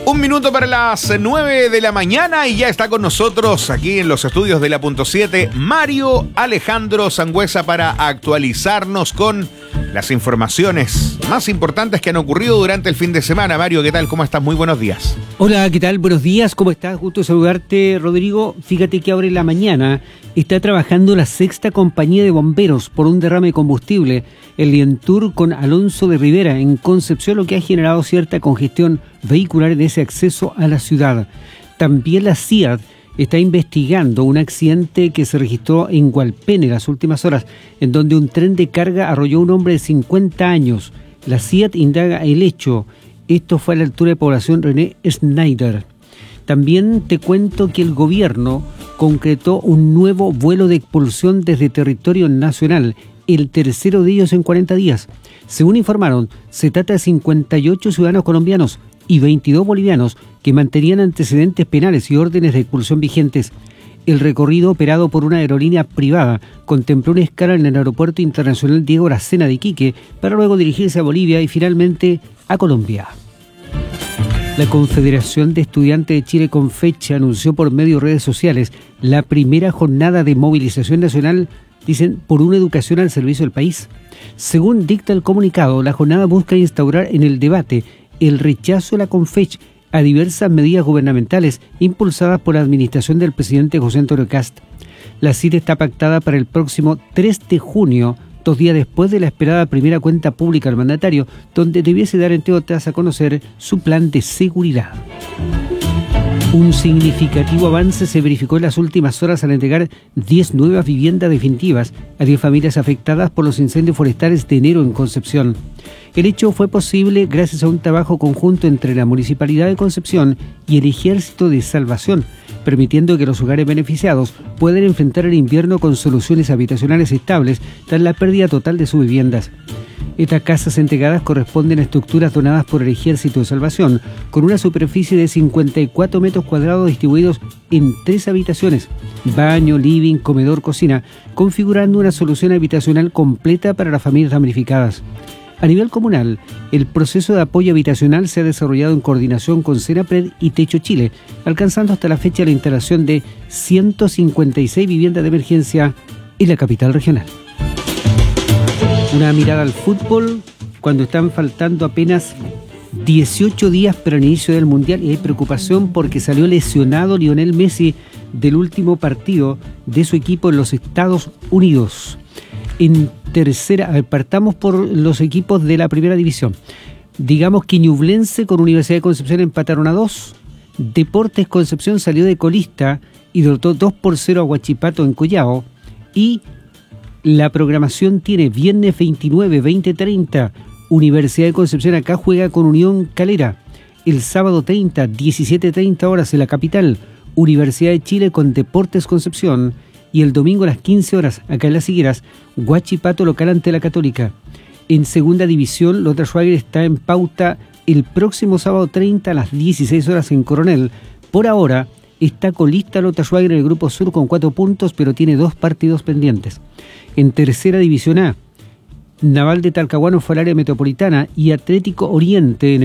Un minuto para las 9 de la mañana y ya está con nosotros aquí en los estudios de la Punto 7 Mario Alejandro Sangüesa para actualizarnos con las informaciones más importantes que han ocurrido durante el fin de semana. Mario, ¿qué tal? ¿Cómo estás? Muy buenos días. Hola, ¿qué tal? Buenos días, ¿cómo estás? Gusto saludarte, Rodrigo. Fíjate que ahora en la mañana está trabajando la 6ª compañía de bomberos por un derrame de combustible, el Lientur con Alonso de Rivera en Concepción, lo que ha generado cierta congestión vehicular en ese acceso a la ciudad. También la CIAD está investigando un accidente que se registró en Hualpén en las últimas horas, en donde un tren de carga arrolló a un hombre de 50 años. La CIAD indaga el hecho. Esto fue a la altura de población René Schneider. También te cuento que el gobierno concretó un nuevo vuelo de expulsión desde territorio nacional, el tercero de ellos en 40 días. Según informaron, se trata de 58 ciudadanos colombianos y 22 bolivianos que mantenían antecedentes penales y órdenes de expulsión vigentes. El recorrido, operado por una aerolínea privada, contempló una escala en el Aeropuerto Internacional Diego Aracena de Iquique para luego dirigirse a Bolivia y finalmente a Colombia. La Confederación de Estudiantes de Chile, Confecha, anunció por medio de redes sociales la primera jornada de movilización nacional, dicen, por una educación al servicio del país. Según dicta el comunicado, la jornada busca instaurar en el debate el rechazo de la Confech a diversas medidas gubernamentales impulsadas por la administración del presidente José Antonio Kast. La cita está pactada para el próximo 3 de junio, 2 días después de la esperada primera cuenta pública del mandatario, donde debiese dar entre otras a conocer su plan de seguridad. Un significativo avance se verificó en las últimas horas al entregar 10 nuevas viviendas definitivas a 10 familias afectadas por los incendios forestales de enero en Concepción. El hecho fue posible gracias a un trabajo conjunto entre la Municipalidad de Concepción y el Ejército de Salvación, permitiendo que los hogares beneficiados puedan enfrentar el invierno con soluciones habitacionales estables tras la pérdida total de sus viviendas. Estas casas entregadas corresponden a estructuras donadas por el Ejército de Salvación, con una superficie de 54 metros cuadrados distribuidos en 3 habitaciones, baño, living, comedor, cocina, configurando una solución habitacional completa para las familias damnificadas. A nivel comunal, el proceso de apoyo habitacional se ha desarrollado en coordinación con Senapred y Techo Chile, alcanzando hasta la fecha la instalación de 156 viviendas de emergencia en la capital regional. Una mirada al fútbol cuando están faltando apenas 18 días para el inicio del Mundial y hay preocupación porque salió lesionado Lionel Messi del último partido de su equipo en los Estados Unidos. En tercera, partamos por los equipos de la primera división. Digamos que Ñublense con Universidad de Concepción empataron a 2. Deportes Concepción salió de colista y derrotó 2-0 a Huachipato en Collao. Y la programación tiene viernes 29, 20:30. Universidad de Concepción acá juega con Unión Calera. El sábado 30, 17:30 horas en la capital. Universidad de Chile con Deportes Concepción. Y el domingo a las 15 horas, acá en Las Higueras, Huachipato local ante la Católica. En segunda división, Lota Schwager está en pauta el próximo sábado 30 a las 16 horas en Coronel. Por ahora, está colista Lota Schwager en el Grupo Sur con 4 puntos, pero tiene 2 partidos pendientes. En tercera división A, Naval de Talcahuano fue al área metropolitana y Atlético Oriente en